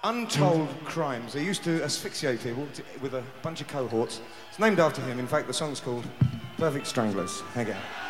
untold crimes. He used to asphyxiate people with a bunch of cohorts. It's named after him. In fact, the song's called Perfect Stranglers. Thank you.